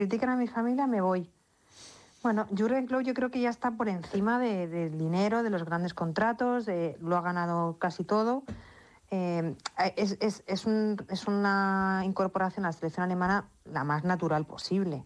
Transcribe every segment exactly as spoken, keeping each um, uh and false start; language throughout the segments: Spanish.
critican a mi familia, me voy. Bueno, Jürgen Klopp yo creo que ya está por encima de, del dinero, de los grandes contratos, de, lo ha ganado casi todo. Eh, es, es, es, un, es una incorporación a la selección alemana la más natural posible.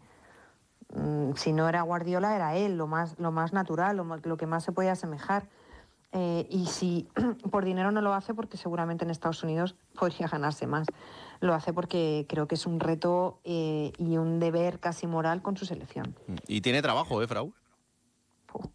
Mm, si no era Guardiola, era él, lo más, lo más natural, lo, lo que más se podía asemejar. Eh, y si por dinero no lo hace, porque seguramente en Estados Unidos podría ganarse más. Lo hace porque creo que es un reto eh, y un deber casi moral con su selección. Y tiene trabajo, ¿eh, Frau? Puh.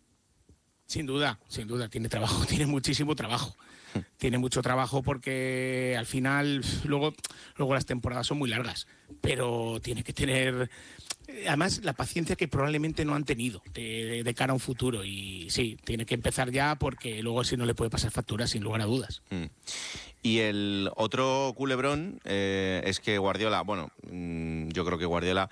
Sin duda, sin duda, tiene trabajo, tiene muchísimo trabajo. Tiene mucho trabajo porque al final luego, luego las temporadas son muy largas, pero tiene que tener además la paciencia que probablemente no han tenido de, de, de cara a un futuro, y sí, tiene que empezar ya porque luego si no le puede pasar factura sin lugar a dudas. Mm. Y el otro culebrón eh, es que Guardiola, bueno, mmm, yo creo que Guardiola,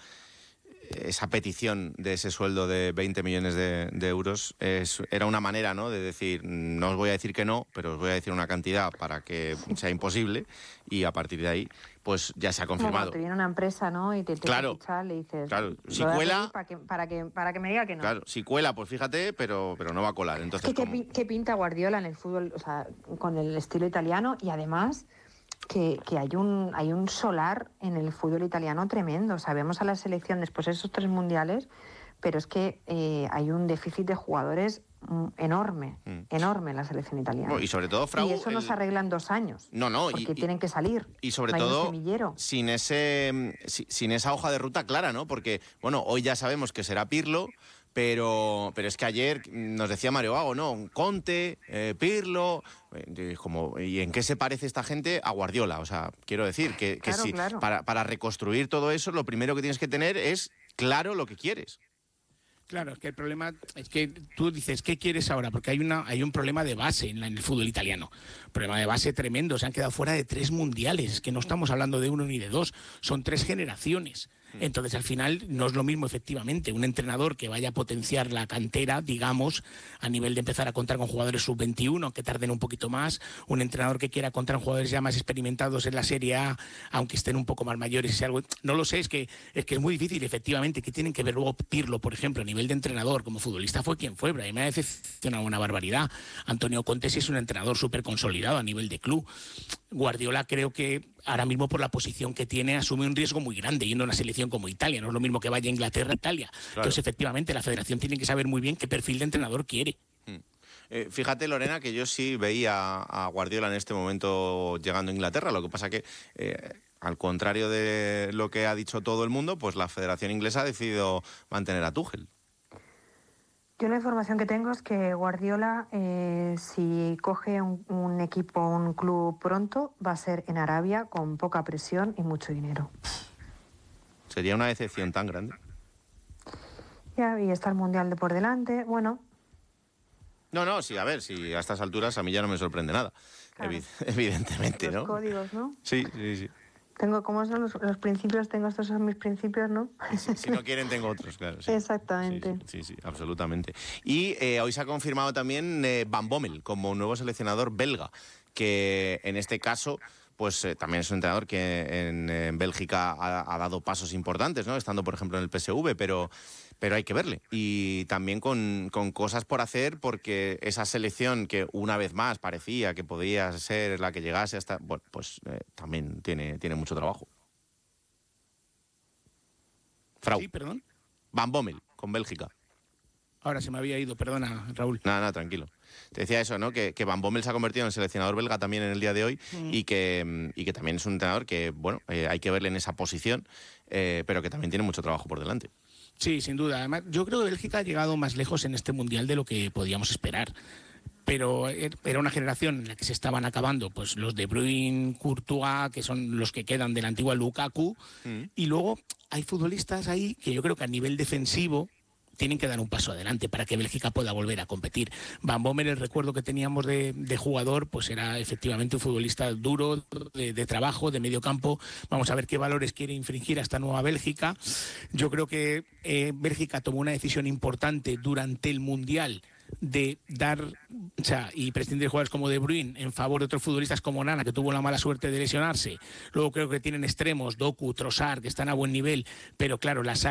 esa petición de ese sueldo de veinte millones de, de euros es, era una manera, ¿no?, de decir, no os voy a decir que no, pero os voy a decir una cantidad para que sea imposible, y a partir de ahí pues ya se ha confirmado. Como te viene una empresa, ¿no?, y te, te claro, fichar, le dices, claro, si cuela para que, para, que, para que me diga que no. Claro, si cuela, pues fíjate, pero, pero no va a colar. Entonces, es que ¿cómo? ¿qué, qué pinta Guardiola en el fútbol, o sea, con el estilo italiano? Y además que, que hay un hay un solar en el fútbol italiano tremendo. Sabemos a la selección después de esos tres mundiales, pero es que eh, hay un déficit de jugadores enorme, mm. enorme en la selección italiana. Bueno, y sobre todo, Frau, y eso el... no se arregla en dos años. No, no. Porque y, tienen que salir. Y sobre no todo, sin ese sin esa hoja de ruta clara, ¿no? Porque, bueno, hoy ya sabemos que será Pirlo, pero, pero es que ayer nos decía Mario Gago, ¿no? Conte, eh, Pirlo, eh, como, ¿y en qué se parece esta gente a Guardiola? O sea, quiero decir que, que claro, si claro. Para, para reconstruir todo eso, lo primero que tienes que tener es claro lo que quieres. Claro, es que el problema es que tú dices, ¿qué quieres ahora? Porque hay una hay un problema de base en, la, en el fútbol italiano. Problema de base tremendo. Se han quedado fuera de tres mundiales. Es que no estamos hablando de uno ni de dos. Son tres generaciones. Entonces, al final, no es lo mismo, efectivamente, un entrenador que vaya a potenciar la cantera, digamos, a nivel de empezar a contar con jugadores sub veintiuno, que tarden un poquito más, un entrenador que quiera contar con jugadores ya más experimentados en la Serie A, aunque estén un poco más mayores, y algo, no lo sé, es que, es que es muy difícil, efectivamente, que tienen que ver luego Pirlo, por ejemplo, a nivel de entrenador, como futbolista fue quien fue, pero a mí me ha decepcionado una barbaridad. Antonio Conte sí es un entrenador súper consolidado a nivel de club. Guardiola creo que ahora mismo por la posición que tiene asume un riesgo muy grande yendo a una selección como Italia, no es lo mismo que vaya a Inglaterra, Italia. Claro. Entonces efectivamente la federación tiene que saber muy bien qué perfil de entrenador quiere. Hmm. Eh, fíjate, Lorena, que yo sí veía a Guardiola en este momento llegando a Inglaterra, lo que pasa que eh, al contrario de lo que ha dicho todo el mundo, pues la federación inglesa ha decidido mantener a Tuchel. Yo la información que tengo es que Guardiola, eh, si coge un, un equipo, un club pronto, va a ser en Arabia con poca presión y mucho dinero. ¿Sería una decepción tan grande? Ya, y está el Mundial de por delante, bueno. No, no, sí, a ver, si a estas alturas a mí ya no me sorprende nada, claro. Evi- evidentemente, Los ¿no? códigos, ¿no? Sí, sí, sí. Tengo, ¿cómo son los, los principios? Tengo estos son mis principios, ¿no? Si, si no quieren, tengo otros, claro. Sí. Exactamente. Sí, sí, sí, sí, absolutamente. Y eh, hoy se ha confirmado también eh, Van Bommel como nuevo seleccionador belga, que en este caso, pues eh, también es un entrenador que en, en Bélgica ha, ha dado pasos importantes, ¿no? Estando, por ejemplo, en el P S V, pero... pero hay que verle. Y también con, con cosas por hacer, porque esa selección que una vez más parecía que podía ser la que llegase hasta... Bueno, pues eh, también tiene, tiene mucho trabajo. Frau. Sí, perdón. Van Bommel, con Bélgica. Ahora se me había ido, perdona, Raúl. Nada, nada, tranquilo. Te decía eso, ¿no? Que, que Van Bommel se ha convertido en seleccionador belga también en el día de hoy mm. y, que, y que también es un entrenador que, bueno, eh, hay que verle en esa posición, eh, pero que también tiene mucho trabajo por delante. Sí, sin duda. Además, yo creo que Bélgica ha llegado más lejos en este Mundial de lo que podíamos esperar. Pero era una generación en la que se estaban acabando pues los De Bruyne, Courtois, que son los que quedan de la antigua Lukaku. Mm. Y luego hay futbolistas ahí que yo creo que a nivel defensivo tienen que dar un paso adelante para que Bélgica pueda volver a competir. Van Bommel, el recuerdo que teníamos de, de jugador, pues era efectivamente un futbolista duro, de, de trabajo, de medio campo. Vamos a ver qué valores quiere infringir a esta nueva Bélgica. Yo creo que eh, Bélgica tomó una decisión importante durante el Mundial de dar, o sea, y prescindir de jugadores como De Bruyne en favor de otros futbolistas como Nana, que tuvo la mala suerte de lesionarse. Luego creo que tienen extremos, Doku, Trossard, que están a buen nivel, pero claro, las